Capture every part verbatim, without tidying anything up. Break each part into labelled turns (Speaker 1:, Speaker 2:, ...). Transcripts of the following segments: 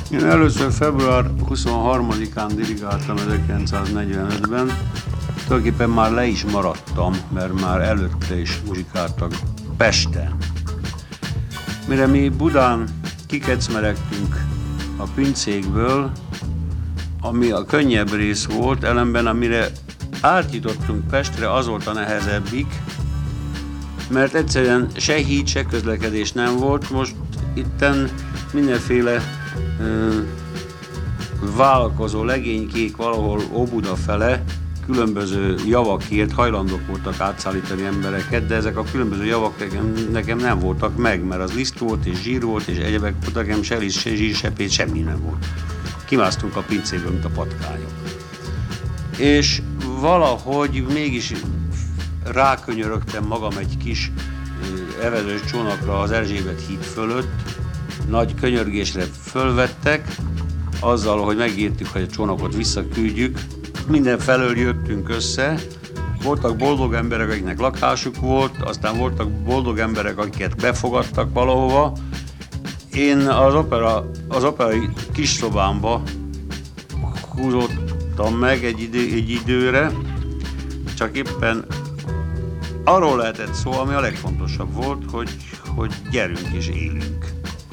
Speaker 1: Én először február huszonharmadikán dirigáltam ezerkilencszáznegyvenötben, tulajdonképpen már le is maradtam, mert már előtte is muzsikáltak Pesten. Mire mi Budán kikecmeregtünk a pincékből, ami a könnyebb rész volt, ellenben amire átjutottunk Pestre, az volt a nehezebbik, mert egyszerűen se híd, se közlekedés nem volt. Most itten mindenféle ö, vállalkozó legénykék valahol Óbuda fele különböző javakért hajlandók voltak átszállítani embereket, de ezek a különböző javak nekem, nekem nem voltak meg, mert az liszt volt és zsír volt és egyebek voltak, nekem se liszt, se zsír, se pénz, semmi nem volt. Kimásztunk a pincéből, mint a patkányok. És valahogy mégis rákönyörögtem magam egy kis evezős csónakra az Erzsébet híd fölött, nagy könyörgésre fölvettek, azzal, hogy megírtuk, hogy a csónakot visszaküldjük. Mindenfelől jöttünk össze, voltak boldog emberek, akiknek lakásuk volt, aztán voltak boldog emberek, akiket befogadtak valahova. Én az, opera, az operai kis szobámba húzódtam meg egy, idő, egy időre, csak éppen arról lehetett szó, ami a legfontosabb volt, hogy, hogy gyerünk és élünk,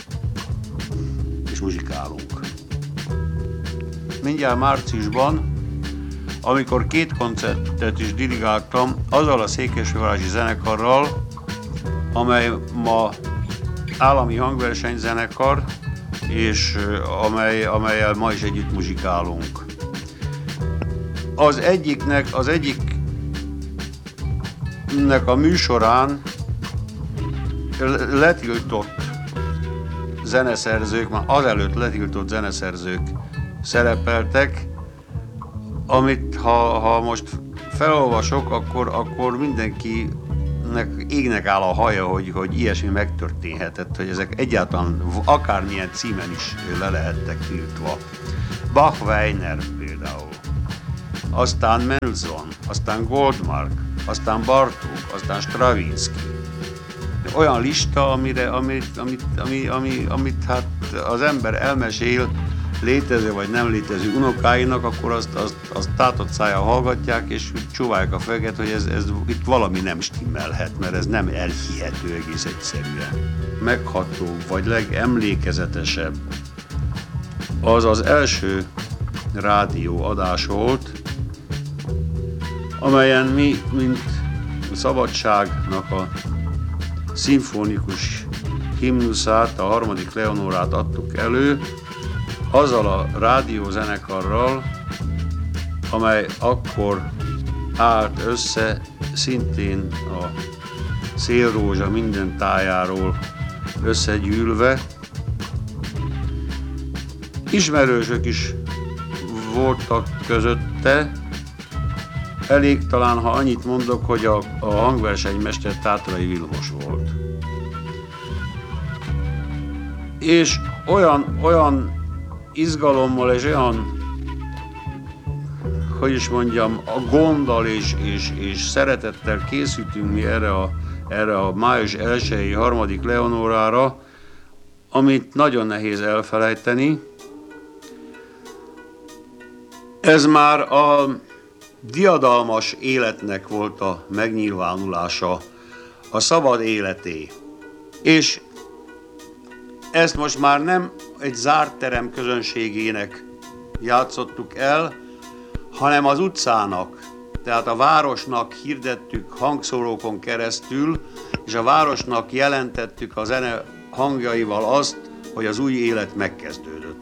Speaker 1: és muzsikálunk. Mindjárt márciusban, amikor két koncertet is dirigáltam, azzal a székesfehérvárosi zenekarral, amely ma állami hangversenyzenekar, és amely, amelyel ma is együtt muzsikálunk. Az egyiknek, az egyiknek a műsorán letiltott zeneszerzők, már azelőtt letiltott zeneszerzők szerepeltek, amit ha, ha most felolvasok, akkor, akkor mindenkinek égnek áll a haja, hogy, hogy ilyesmi megtörténhetett, hogy ezek egyáltalán akármilyen címen is le lehettek tiltva. Bach-Weiner például, aztán Mendelssohn, aztán Goldmark, aztán Bartók, aztán Stravinsky. Olyan lista, amire, amit, amit, ami, ami, amit hát az ember elmesél létező vagy nem létező unokáinak, akkor azt, azt, azt tátott szájjal hallgatják, és csóválják a fejüket, hogy ez, ez, itt valami nem stimmelhet, mert ez nem elhihető egész egyszerűen. Megható, vagy legemlékezetesebb az az első rádióadás volt, amelyen mi, mint a szabadságnak a szimfonikus himnuszát, a harmadik Leonorát adtuk elő, azzal a rádiózenekarral, amely akkor állt össze, szintén a Szélrózsa minden tájáról összegyűlve. Ismerősök is voltak közötte, elég talán, ha annyit mondok, hogy a, a hangversenymester Tátrai Vilmos volt. És olyan, olyan izgalommal és olyan, hogy is mondjam, a gonddal és, és, és szeretettel készültünk mi erre a, erre a május elsői harmadik Leonorára, amit nagyon nehéz elfelejteni. Ez már a diadalmas életnek volt a megnyilvánulása, a szabad életé. És ezt most már nem egy zárt terem közönségének játszottuk el, hanem az utcának, tehát a városnak hirdettük hangszórókon keresztül, és a városnak jelentettük a zene hangjaival azt, hogy az új élet megkezdődött.